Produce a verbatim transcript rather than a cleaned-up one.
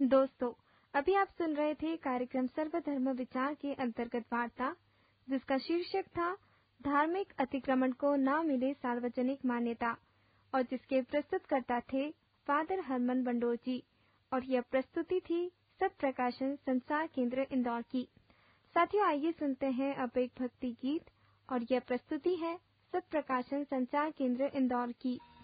दोस्तों, अभी आप सुन रहे थे कार्यक्रम सर्वधर्म विचार के अंतर्गत वार्ता, जिसका शीर्षक था धार्मिक अतिक्रमण को न मिले सार्वजनिक मान्यता, और जिसके प्रस्तुतकर्ता थे फादर हरमन बंडोर जी, और यह प्रस्तुति थी सत प्रकाशन संसार केंद्र इंदौर की। साथियों, आइए सुनते हैं अब एक भक्ति गीत, और यह प्रस्तुति है सत प्रकाशन संचार केंद्र इंदौर की।